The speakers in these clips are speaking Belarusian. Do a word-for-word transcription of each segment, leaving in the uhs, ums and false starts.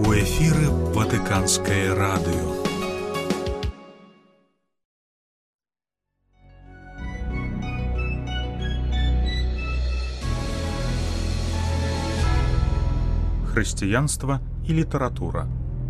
У эфіры Ватыканскае радыё. Хрысціянства і літаратура.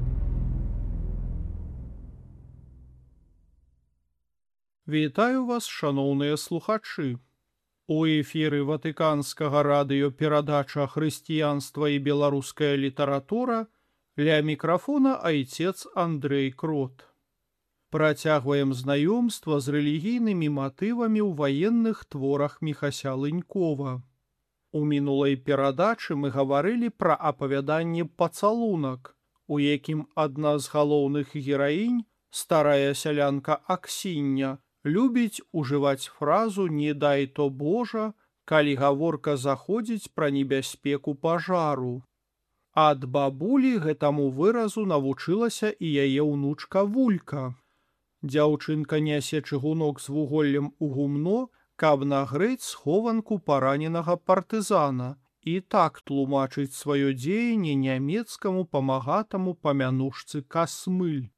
Вітаю вас, шаноўныя слухачы. У эфіры Ватыканскага радыё перадача «Хрысціянства і беларуская літаратура», ля мікрафона айцец Андрэй Крот. Працягваем знаёмства з рэлігійнымі матывамі ў ваенных творах Міхася Лынькова. У мінулай перадачы мы гаварылі пра апавяданне «Пацалунак», у якім адна з галоўных гераінь, старая сялянка Аксіння, любіць ужываць фразу «не дай то Божа», калі гаворка заходзіць пра небяспеку пажару. Ад бабулі гэтаму выразу навучылася і яе ўнучка Вулька. Дзяўчынка нясе чыгунок з вуголлем у гумно, каб нагрэць схованку параненага партызана, і так тлумачыць сваё дзеянне нямецкаму памагатаму памянушцы Касмыль.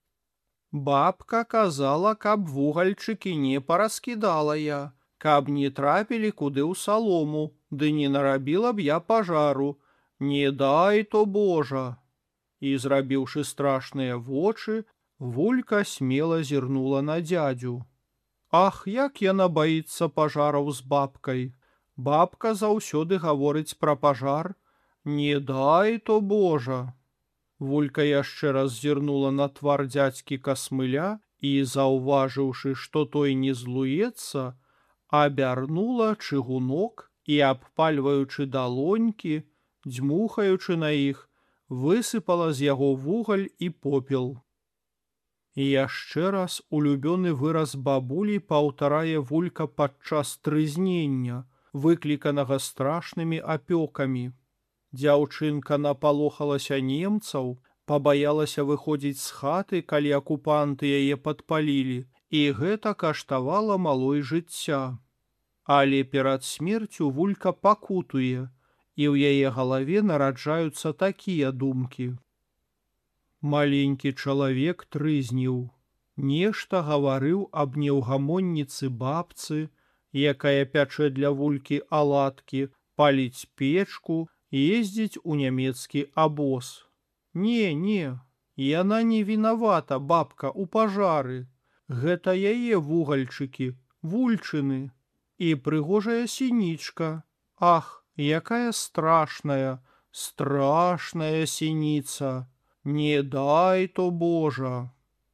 Бабка казала, каб вугальчыкі не параскідала я, каб не трапілі куды ў салому, ды не нарабіла б я пажару. Не дай то Божа. І, зрабіўшы страшныя вочы, Вулька смела зірнула на дзядзю. Ах, як яна баіцца пажараў з бабкай. Бабка заўсёды гаворыць пра пажар. Не дай то Божа. Вулька яшчэ раз зірнула на твар дзядзькі Касмыля і, заўважыўшы, што той не злуецца, абярнула чыгунок і, абпальваючы далонькі, дзьмухаючы на іх, высыпала з яго вугаль і попел. І яшчэ раз улюбёны выраз бабулі паўтарае Вулька падчас трызнення, выкліканага страшнымі апёкамі. Дзяўчынка напалохалася немцаў, пабаялася выходзіць з хаты, калі акупанты яе падпалілі, і гэта каштавала малой жыцця. Але перад смерцю Вулька пакутуе, і ў яе галаве нараджаюцца такія думкі. Маленькі чалавек трызніў, нешта гаварыў аб неўгамонніцы бабцы, якая пячэ для Вулькі аладкі, паліць печку, ездзіць у нямецкі абоз. Не, не, яна не вінавата, бабка, у пажары. Гэта яе вугальчыкі, вульчыны. І прыгожая сінічка. Ах, якая страшная, страшная сініца. Не дай то Божа.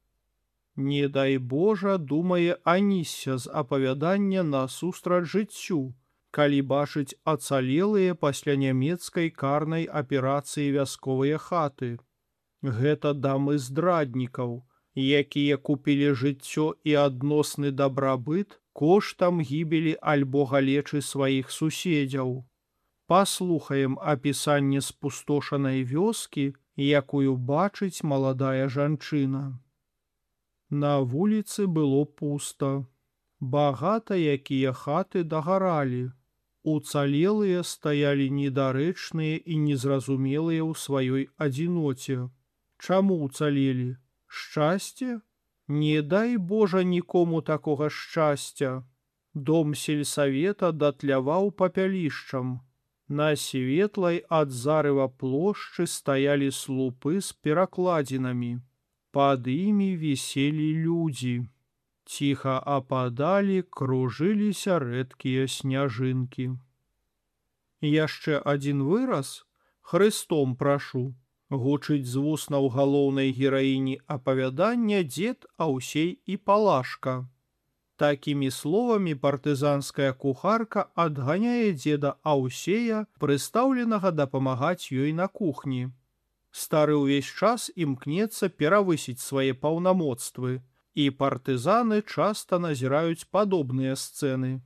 Не дай Божа, думае Анісся з апавядання «Насустрач жыццю», калі бачыць ацалелыя пасля нямецкай карнай аперацыі вясковыя хаты. Гэта дамы здраднікаў, якія купілі жыццё і адносны дабрабыт коштам гібелі альбо галечы сваіх суседзяў. Паслухаем апісанне спустошанай вёскі, якую бачыць маладая жанчына. На вуліцы было пуста. Багата якія хаты дагаралі. Уцалелыя стаялі недарэчныя і незразумелыя ў сваёй адзіноце. Чаму уцалелі? Шчасце? Не дай Божа нікому такога шчасця. Дом сельсавета датляваў папялішчам. На светлай ад зарыва плошчы стаялі слупы з перакладзінамі. Пад імі віселі людзі. Ціха ападалі, кружыліся рэдкія сняжынкі. Яшчэ адзін выраз, «Хрыстом прашу», гучыць з вуснаў галоўнай гераіні апавядання дзед Аўсей і Палашка. Такімі словамі партызанская кухарка адганяе дзеда Аўсея, прыстаўленага дапамагаць ёй на кухні. Стары ўвесь час імкнецца перавысіць свае паўнамоцтвы, і партызаны часта назіраюць падобныя сцэны.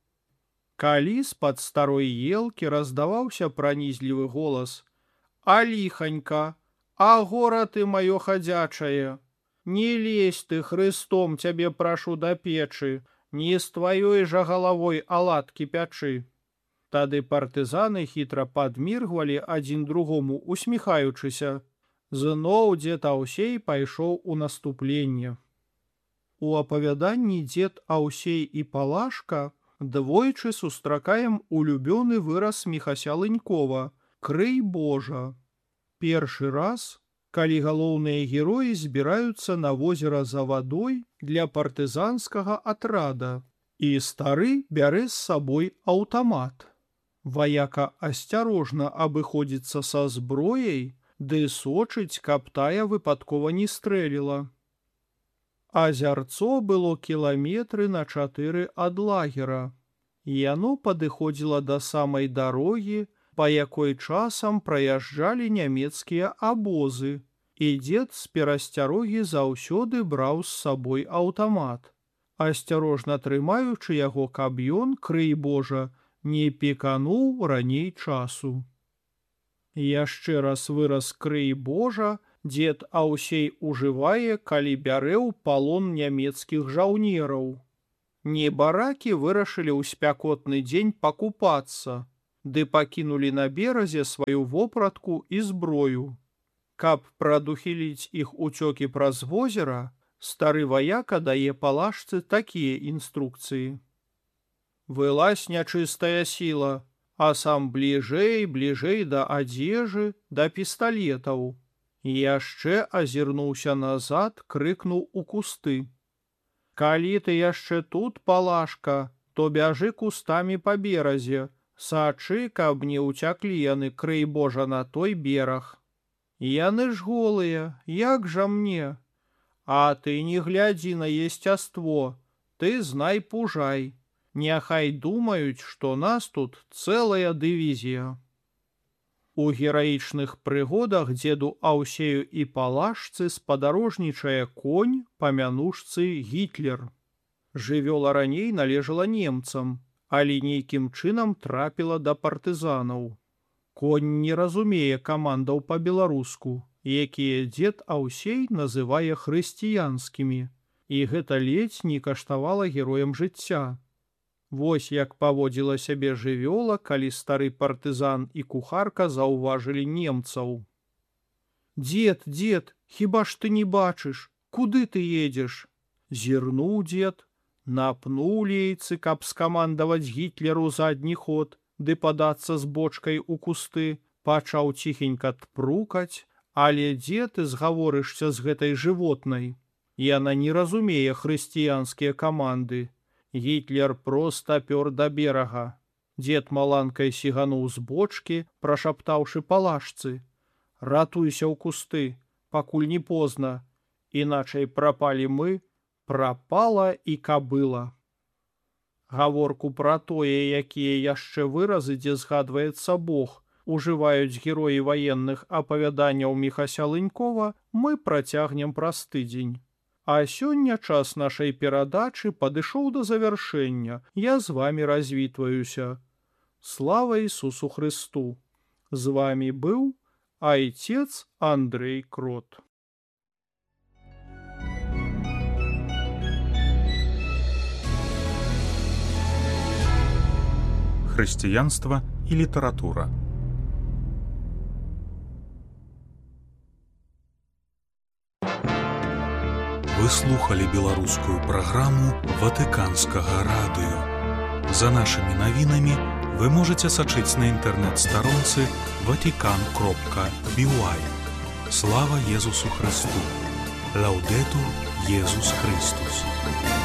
Калі з-пад старой елкі раздаваўся пранізлівы голас «А ліханька, а гора ты маё хадзячае! Не лезь ты, Хрыстом цябе прашу да печы, не з тваёй жа галавой аладкі пячы». Тады партызаны хітра падміргвалі адзін другому, усміхаючыся. Зноў дзед Аўсей пайшоў у наступленне. У апавяданні дзед Аўсей і Палашка двойчы сустракаем улюбёны выраз Міхася Лынькова «Крый Божа». Першы раз, калі галоўныя героі збіраюцца на возера за вадой для партызанскага атрада, і стары бярэ з сабой аўтамат. Ваяка асцярожна абыходзіцца са зброяй, ды сочыць, каб тая выпадкова не стрэліла. Азярцо было кіламетры на чатыры ад лагера. Яно падыходзіла да самай дарогі, па якой часам праязджалі нямецкія абозы, і дзед з перасцярогі заўсёды браў з сабой аўтамат, асцярожна трымаючы яго, каб ён, крый Божа, не пекануў раней часу. Яшчэ раз выраз «Крый Божа» дзед Аўсей ужывае, калі бярэ ў палон нямецкіх жаўнераў. Небаракі вырашылі ў спякотны дзень пакупацца, ды пакінулі на беразе сваю вопратку і зброю. Каб прадухіліць іх уцёкі праз возера, стары ваяка дае Палашцы такія інструкцыі. «Вылазь, нячыстая сіла, а сам бліжэй, бліжэй да адзежы, да пісталетаў». Яшчэ азірнуўся назад, крыкнуў у кусты. «Калі ты яшчэ тут, Палашка, то бяжы кустамі па беразе, сачы, каб не ўцяклі яны, крый Божа, на той бераг. Яны ж голыя, як жа мне? А ты не глядзі на есцяство, ты знай пужай. Няхай думаюць, што нас тут цэлая дывізія». У гераічных прыгодах дзеду Аўсею і Палашцы спадарожнічае конь па мянушцы Гітлер. Жывёла раней належала немцам, але нейкім чынам трапіла да партызанаў. Конь не разумее камандаў па-беларуску, якія дзед Аўсей называе хрысціянскімі, і гэта ледзь не каштавала героям жыцця. Вось як паводзіла сябе жывёла, калі стары партызан і кухарка заўважылі немцаў. «Дзед, дзед, хіба ж ты не бачыш? Куды ты едзеш?» Зірнуў дзед, напнуў лейцы, каб скамандаваць Гітлеру задні ход, ды падацца з бочкай у кусты, пачаў ціхенька тпрукаць, але дзе ты згаворышся з гэтай жывотнай? Яна не разумее хрысціянскія каманды. Гітлер проста пёр да берага. Дзед маланкай сігануў з бочкі, прашаптаўшы Палашцы: «Ратуйся ў кусты, пакуль не позна, іначай прапалі мы, прапала і кабыла». Гаворку пра тое, якія яшчэ выразы, дзе згадваецца Бог, ужываюць героі ваенных апавяданняў Міхася Лынькова, мы працягнем праз тыдзень. А сёння час нашай перадачы падышоў да завяршэння. Я з вамі развітваюся. Слава Ісусу Христу! З вамі быў айцец Андрэй Крот. Хрысціянства і літаратура. Вы слухали беларускую праграму Ватыканскага радыё. За нашымі навінамі вы можаце сачыць на інтэрнэт-старонцы ватикан кропка би уай. Слава Езусу Христу! Лаўдэтур Езус Христус!